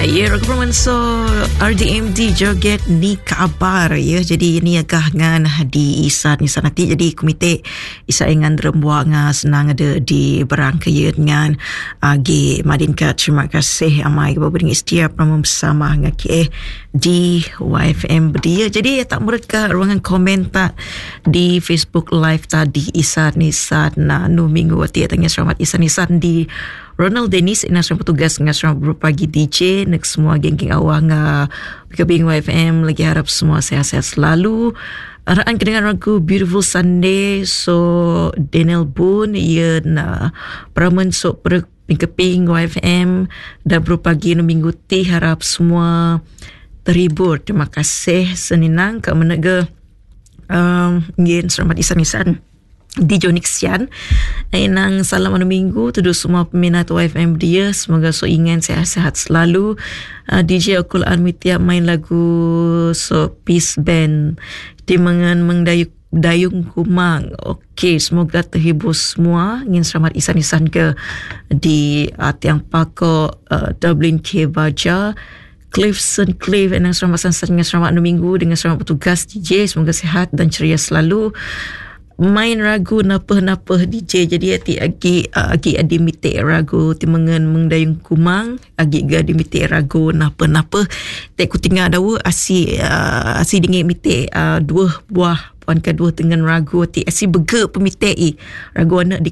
Ya, Rokaman so RDMD joget ni kabar ya. Jadi ini agak ngan di Isa ni sanati. Jadi komite Isa ingan rembuak nga senang ada di berangkaya dengan agi Madinka. Terima kasih amai berbering istiap nama bersama ngaki di YFM dia. Jadi tak mereka ruangan komentar di Facebook Live tadi Isa Nisan nu minggu wati tanya selamat Isa Nisan di Ronald Dennis inasram petugas ngasram berpagi DJ nek semua geng-geng awang Kebing YFM lagi harap semua sehat-sehat selalu. Araan kedengar lagu Beautiful Sunday so Daniel Boone ia na peramen sok Kebing YFM dan berpagi no minggu ti harap semua terhibur. Terima kasih seninang ke menega ngin selamat Nisan di Jonixian nang salam anu minggu tuduh semua peminat YFM dia semoga so ingan sehat-sehat selalu. DJ Okul Anwitia main lagu so Peace Band Timangan Dayung Kumang. Okey, semoga terhibur semua. Ingin selamat isan-isan ke di Tiang Pako Dublin K Baja Clifton Cliff dan selamat sansan dengan selamat anu minggu dengan selamat petugas DJ semoga sehat dan ceria selalu. Main ragu napah-napah DJ jadi agi adi mitik ragu timangan mengdayung kumang agi gadi mitik ragu napah-napah tak ku tinggal dawa asi dingin mitik dua buah puan kedua dengan ragu ti asi bege pemitik ragu anak di